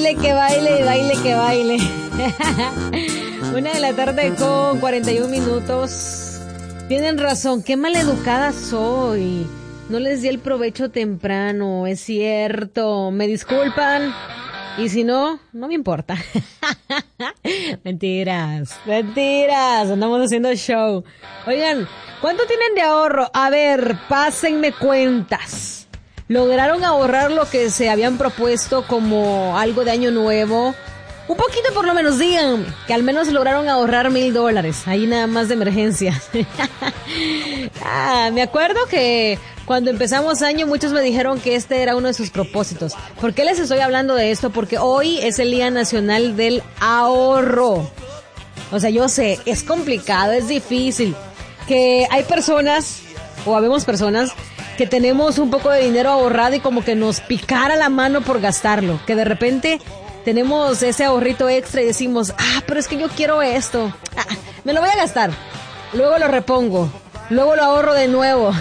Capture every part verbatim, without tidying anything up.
baile, que baile, baile, que baile. Una de la tarde con cuarenta y un minutos. Tienen razón, qué maleducada soy. No les di el provecho temprano, es cierto. Me disculpan. Y si no, no me importa. Mentiras, mentiras. Andamos haciendo show. Oigan, ¿cuánto tienen de ahorro? A ver, pásenme cuentas. ¿Lograron ahorrar lo que se habían propuesto como algo de año nuevo? Un poquito por lo menos, digan que al menos lograron ahorrar mil dólares. Ahí nada más de emergencias. ah, me acuerdo que cuando empezamos año muchos me dijeron que este era uno de sus propósitos. ¿Por qué les estoy hablando de esto? Porque hoy es el Día Nacional del Ahorro. O sea, yo sé, es complicado, es difícil. Que hay personas, o habemos personas, que tenemos un poco de dinero ahorrado y como que nos picara la mano por gastarlo. Que de repente tenemos ese ahorrito extra y decimos, ah, pero es que yo quiero esto. Ah, me lo voy a gastar. Luego lo repongo. Luego lo ahorro de nuevo.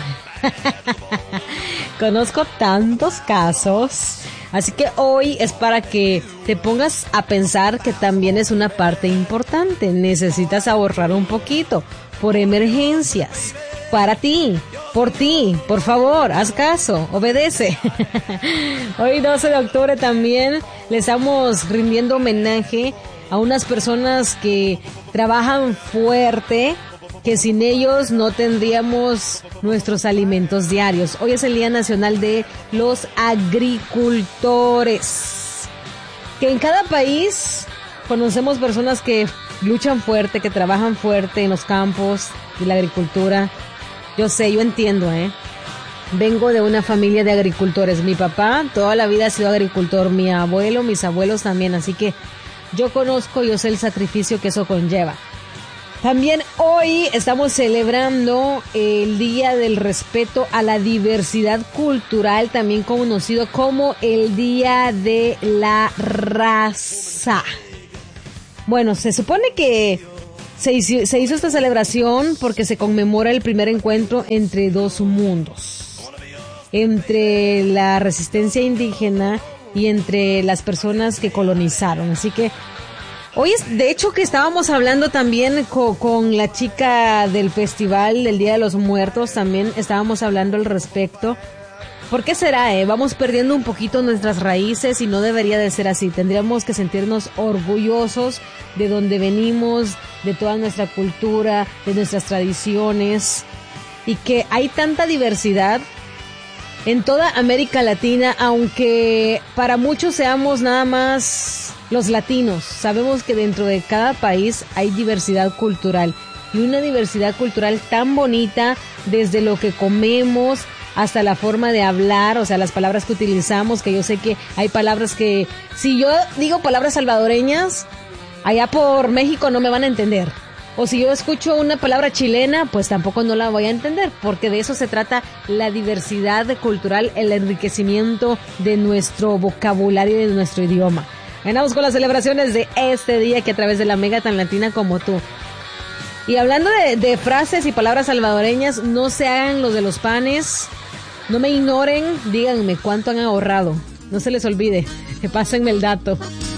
Conozco tantos casos. Así que hoy es para que te pongas a pensar que también es una parte importante. Necesitas ahorrar un poquito por emergencias. Para ti, por ti, por favor, haz caso, obedece. Hoy doce de octubre también le estamos rindiendo homenaje a unas personas que trabajan fuerte, que sin ellos no tendríamos nuestros alimentos diarios. Hoy es el Día Nacional de los Agricultores. Que en cada país conocemos personas que luchan fuerte, que trabajan fuerte en los campos y la agricultura. Yo sé, yo entiendo, ¿eh? Vengo de una familia de agricultores. Mi papá toda la vida ha sido agricultor, mi abuelo, mis abuelos también, así que yo conozco, yo sé el sacrificio que eso conlleva. También hoy estamos celebrando el Día del Respeto a la Diversidad Cultural, también conocido como el Día de la Raza. Bueno, se supone que se hizo, se hizo esta celebración porque se conmemora el primer encuentro entre dos mundos, entre la resistencia indígena y entre las personas que colonizaron. Así que hoy es, de hecho, que estábamos hablando también co- con la chica del festival del Día de los Muertos, también estábamos hablando al respecto. ¿Por qué será, eh? Vamos perdiendo un poquito nuestras raíces y no debería de ser así. Tendríamos que sentirnos orgullosos de donde venimos, de toda nuestra cultura, de nuestras tradiciones, y que hay tanta diversidad en toda América Latina, aunque para muchos seamos nada más los latinos. Sabemos que dentro de cada país hay diversidad cultural, y una diversidad cultural tan bonita, desde lo que comemos hasta la forma de hablar, o sea, las palabras que utilizamos, que yo sé que hay palabras que, si yo digo palabras salvadoreñas, allá por México no me van a entender. O si yo escucho una palabra chilena, pues tampoco no la voy a entender, porque de eso se trata la diversidad cultural, el enriquecimiento de nuestro vocabulario y de nuestro idioma. Ganamos con las celebraciones de este día, que a través de la Mega tan latina como tú. Y hablando de, de frases y palabras salvadoreñas, no se hagan los de los panes, no me ignoren, díganme cuánto han ahorrado. No se les olvide, que pásenme el dato.